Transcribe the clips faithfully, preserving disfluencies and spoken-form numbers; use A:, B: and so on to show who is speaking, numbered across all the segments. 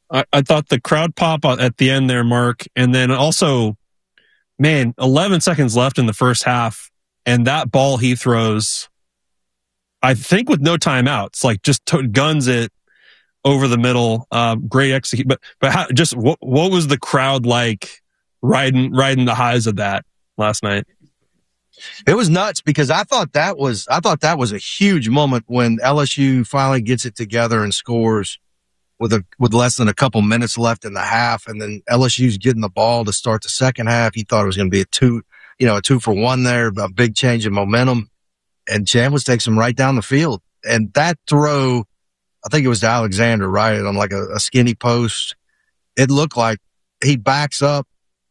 A: I, I thought the crowd pop at the end there, Mark, and then also, man, eleven seconds left in the first half, and that ball he throws, I think with no timeouts, like just to, guns it over the middle. Um, great execute, but but how, just what what was the crowd like riding riding the highs of that last night?
B: It was nuts because I thought that was I thought that was a huge moment when L S U finally gets it together and scores with a with less than a couple minutes left in the half, and then L S U's getting the ball to start the second half. He thought it was going to be a two, you know, a two for one there, a big change in momentum, and Chambliss takes him right down the field. And that throw, I think it was to Alexander, right, on like a, a skinny post. It looked like he backs up.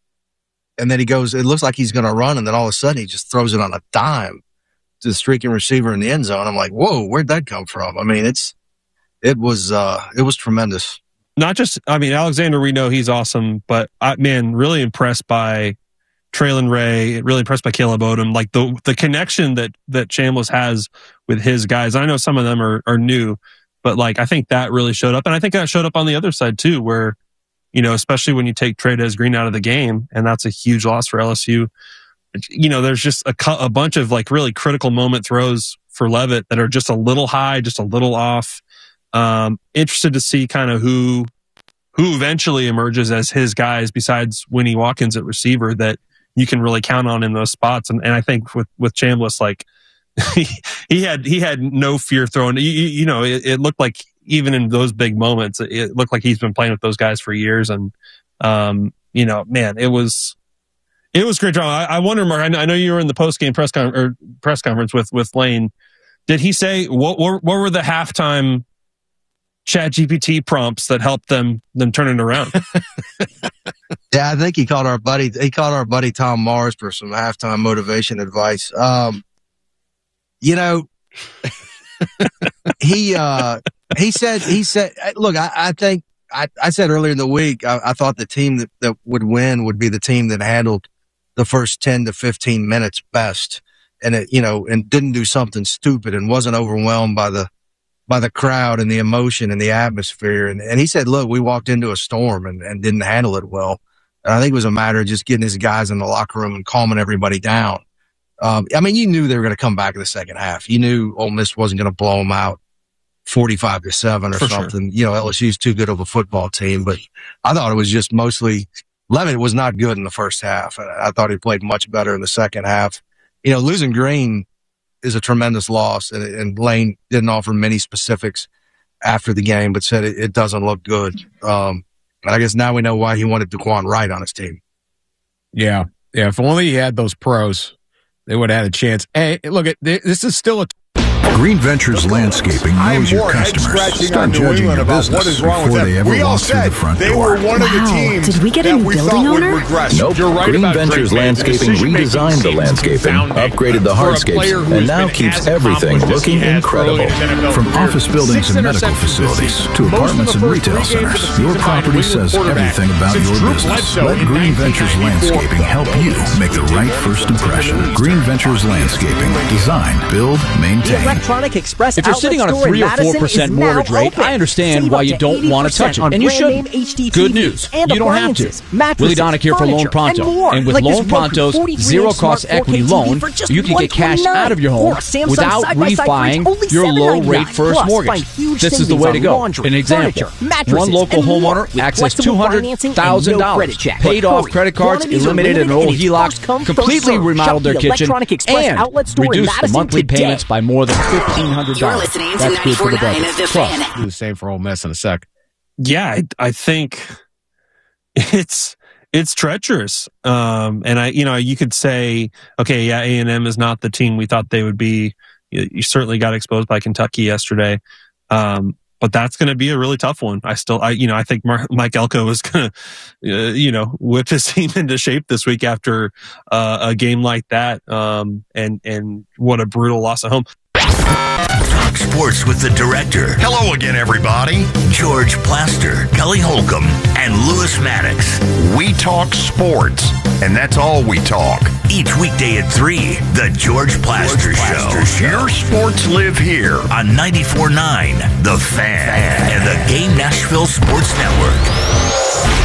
B: And then he goes, it looks like he's going to run. And then all of a sudden he just throws it on a dime to the streaking receiver in the end zone. I'm like, whoa, where'd that come from? I mean, it's, it was, uh, it was tremendous.
A: Not just, I mean, Alexander, we know he's awesome, but I, man, really impressed by Traylon Ray, really impressed by Caleb Odom. Like the, the connection that, that Chambliss has with his guys. I know some of them are, are new, but like, I think that really showed up. And I think that showed up on the other side too, where, you know, especially when you take Trey'Dez Green out of the game, and that's a huge loss for L S U. You know, there's just a, a bunch of like really critical moment throws for Leavitt that are just a little high, just a little off. Um, interested to see kind of who who eventually emerges as his guys besides Winnie Watkins at receiver that you can really count on in those spots. And, and I think with with Chambliss, like he, he had he had no fear throwing. You, you know, it, it looked like. Even in those big moments, it looked like he's been playing with those guys for years. And, um, you know, man, it was, it was great drama. I, I wonder, Mark, I know, I know you were in the post-game press, con- or press conference with, with Lane. Did he say, what, what, what were the halftime Chat G P T prompts that helped them, them turn it around?
B: Yeah, I think he called our buddy, he called our buddy Tom Mars for some halftime motivation advice. Um, you know, he, uh, He said, he said, look, I, I think, I, I said earlier in the week, I, I thought the team that, that would win would be the team that handled the first ten to fifteen minutes best. And it, you know, and didn't do something stupid and wasn't overwhelmed by the, by the crowd and the emotion and the atmosphere. And, and he said, look, we walked into a storm and, and didn't handle it well. And I think it was a matter of just getting his guys in the locker room and calming everybody down. Um, I mean, you knew they were going to come back in the second half. You knew Ole Miss wasn't going to blow them out forty-five to seven or For something. Sure. You know, L S U's too good of a football team, but I thought it was just mostly Leavitt was not good in the first half. I thought he played much better in the second half. You know, losing Green is a tremendous loss, and, and Lane didn't offer many specifics after the game, but said it, it doesn't look good. Um, and I guess now we know why he wanted Daquan Wright on his team.
C: Yeah. Yeah. If only he had those pros, they would have had a chance. Hey, look, this is still a
D: Green Ventures Landscaping knows your customers. Start judging your business before they ever walk through the front door.
E: They were one of the teams.
F: Did we get a new building owner?
D: Nope. Green Ventures Landscaping redesigned the landscaping, upgraded the hardscapes, and now keeps everything looking incredible. From office buildings and medical facilities to apartments and retail centers, your property says everything about your business. Let Green Ventures Landscaping help you make the right first impression. Green Ventures Landscaping. Design, build, maintain.
G: Express if you're sitting on a three or four percent mortgage rate, open. I understand Save why you don't want to touch it, and you should. Good news, you don't have to. Willie Donick here for Loan Pronto, and, and with like Loan Pronto's zero-cost equity loan, you can get cash out of your home without refining your low-rate first mortgage. This is the way to go. An example: one local homeowner accessed two hundred thousand dollars, paid off credit cards, eliminated an old H E L O C, completely remodeled their kitchen, and reduced the monthly payments by more than fifteen hundred dollars.
F: You're listening to ninety-four point nine of the Fan.
C: Plus, do the same for Ole Miss in a sec.
A: Yeah, I, I think it's it's treacherous. Um, and I, you know, you could say, okay, yeah, A and M is not the team we thought they would be. You, you certainly got exposed by Kentucky yesterday, um, but that's going to be a really tough one. I still, I, you know, I think Mar- Mike Elko is going to, uh, you know, whip his team into shape this week after uh, a game like that. Um, and and what a brutal loss at home.
E: talk sports with the director.
H: Hello again, everybody.
E: George Plaster, Kelly Holcomb, and Lewis Maddox.
H: We talk sports, and that's all we talk.
E: Each weekday at three, the George Plaster, George Plaster Show.
H: Show. Your sports live here
E: on ninety-four point nine The Fan, Fan and the Game Nashville Sports Network.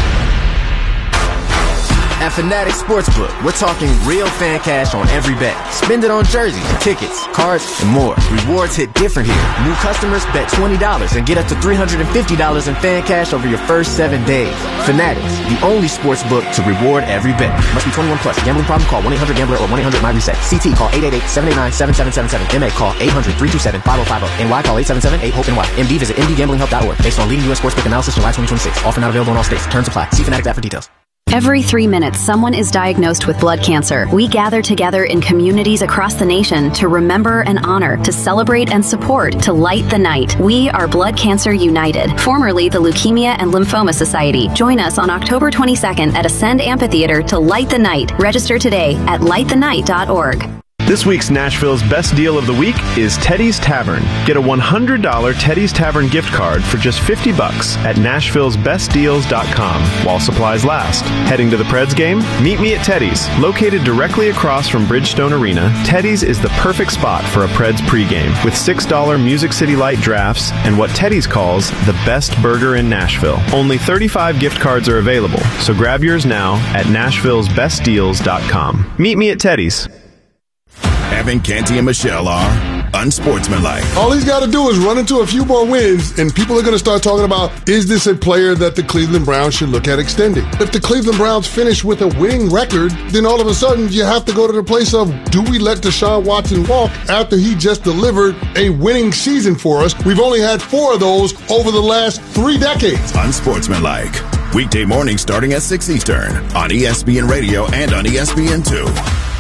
I: At Fanatics Sportsbook, we're talking real fan cash on every bet. Spend it on jerseys, tickets, cards, and more. Rewards hit different here. New customers bet twenty dollars and get up to three hundred fifty dollars in fan cash over your first seven days. Fanatics, the only sportsbook to reward every bet. Must be twenty-one plus. Gambling problem? Call one eight hundred gambler or one eight hundred my reset. C T call eight eight eight, seven eight nine, seven seven seven seven. M A call eight hundred, three two seven, five oh five oh. N Y call eight seven seven, eight, hope N Y. M D visit m d gambling help dot org. Based on leading U S sportsbook analysis July twenty twenty-six. Offer not available in all states. Terms apply. See Fanatics app for details.
F: Every three minutes, someone is diagnosed with blood cancer. We gather together in communities across the nation to remember and honor, to celebrate and support, to light the night. We are Blood Cancer United, formerly the Leukemia and Lymphoma Society. Join us on October twenty-second at Ascend Amphitheater to light the night. Register today at light the night dot org.
J: This week's Nashville's best deal of the week is Teddy's Tavern. Get a one hundred dollars Teddy's Tavern gift card for just fifty bucks at nashville's best deals dot com while supplies last. Heading to the Preds game? Meet me at Teddy's. Located directly across from Bridgestone Arena, Teddy's is the perfect spot for a Preds pregame with six dollar Music City Light drafts and what Teddy's calls the best burger in Nashville. Only thirty-five gift cards are available, so grab yours now at nashville's best deals dot com. Meet me at Teddy's.
K: Evan, Canty, and Michelle are unsportsmanlike.
L: All he's got to do is run into a few more wins, and people are going to start talking about, is this a player that the Cleveland Browns should look at extending? If the Cleveland Browns finish with a winning record, then all of a sudden you have to go to the place of, do we let Deshaun Watson walk after he just delivered a winning season for us? We've only had four of those over the last three decades.
K: Unsportsmanlike. Weekday morning starting at six Eastern on E S P N Radio and on E S P N two.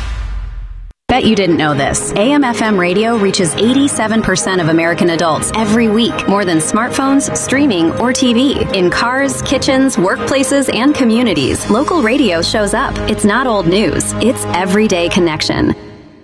F: Bet you didn't know this. A M F M radio reaches eighty-seven percent of American adults every week, more than smartphones, streaming, or T V. In cars, kitchens, workplaces, and communities, local radio shows up. It's not old news. It's everyday connection.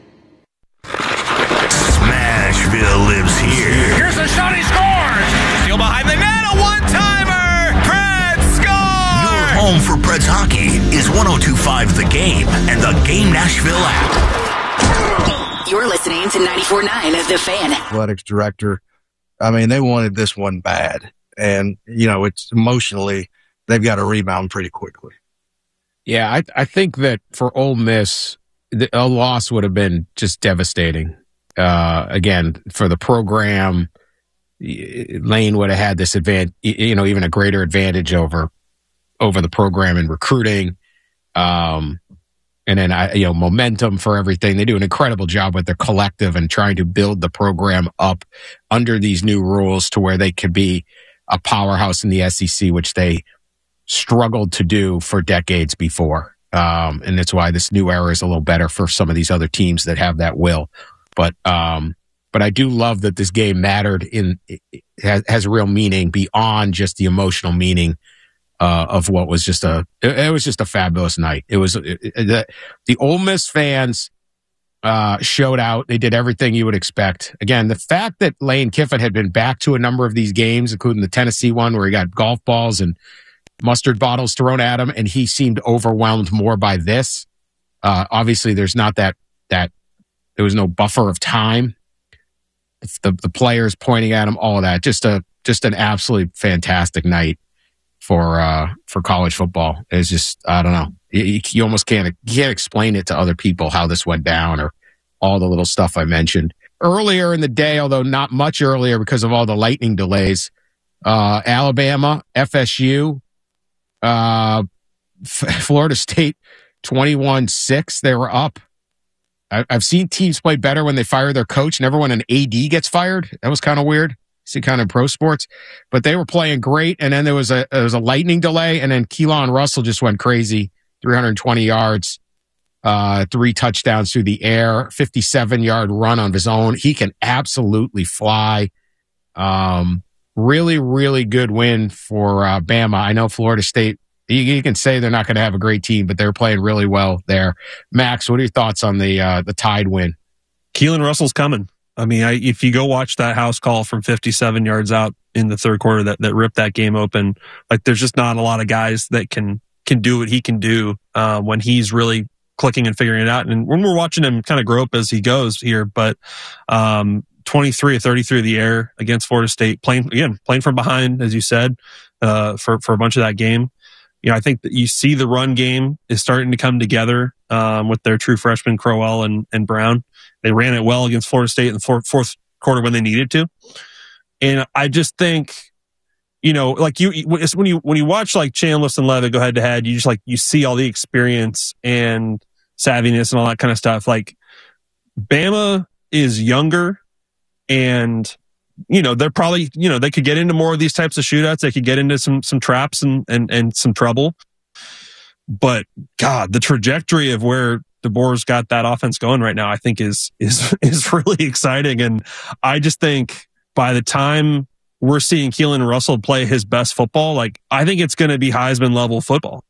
E: Smashville lives here.
M: Here's a shot, he scores! Steal behind the net, a one-timer! Preds score!
E: Your home for Preds hockey is one oh two point five The Game and the Game Nashville app.
F: You're listening to ninety-four point nine The Fan.
B: Athletics director. I mean, they wanted this one bad. And, you know, it's emotionally, they've got to rebound pretty quickly.
C: Yeah, I, I think that for Ole Miss, the, a loss would have been just devastating. Uh, again, for the program, Lane would have had this advantage, you know, even a greater advantage over, over the program in recruiting. Um, And then, I, you know, momentum for everything. They do an incredible job with their collective and trying to build the program up under these new rules to where they could be a powerhouse in the S E C, which they struggled to do for decades before. Um, and that's why this new era is a little better for some of these other teams that have that will. But, um, but I do love that this game mattered in, it has, has real meaning beyond just the emotional meaning. Uh, of what was just a, it, it was just a fabulous night. It was it, it, the, the Ole Miss fans uh, showed out. They did everything you would expect. Again, the fact that Lane Kiffin had been back to a number of these games, including the Tennessee one where he got golf balls and mustard bottles thrown at him, and he seemed overwhelmed more by this. Uh, obviously, there's not that that there was no buffer of time. It's the the players pointing at him, all of that. Just a just an absolutely fantastic night for uh for college football. It's just, I don't know, you, you almost can't you can't explain it to other people how this went down, or all the little stuff I mentioned earlier in the day, although not much earlier because of all the lightning delays. uh Alabama, F S U, uh F- Florida State twenty-one six. They were up. I- I've seen teams play better when they fire their coach, never when an A D gets fired. That was kind of weird. See, kind of pro sports, but they were playing great. And then there was a there was a lightning delay, and then Keelan Russell just went crazy, three hundred twenty yards, uh, three touchdowns through the air, fifty-seven yard run on his own. He can absolutely fly. Um, really, really good win for uh, Bama. I know Florida State. You, you can say they're not going to have a great team, but they're playing really well there. Max, what are your thoughts on the uh, the Tide win?
A: Keelan Russell's coming. I mean, I, if you go watch that house call from fifty-seven yards out in the third quarter that, that ripped that game open, like there's just not a lot of guys that can can do what he can do uh, when he's really clicking and figuring it out. And when we're watching him kind of grow up as he goes here, but um, twenty-three or thirty-three of the air against Florida State, playing again, playing from behind, as you said, uh, for for a bunch of that game. You know, I think that you see the run game is starting to come together um, with their true freshmen Crowell and and Brown. They ran it well against Florida State in the fourth, fourth quarter when they needed to. And I just think, you know, like you, when you, when you watch like Chambliss and Leavitt go head to head, you just like, you see all the experience and savviness and all that kind of stuff. Like Bama is younger and, you know, they're probably, you know, they could get into more of these types of shootouts. They could get into some, some traps and, and, and some trouble. But God, the trajectory of where DeBoer's got that offense going right now, I think is, is, is really exciting. And I just think by the time we're seeing Keelan Russell play his best football, like I think it's going to be Heisman level football.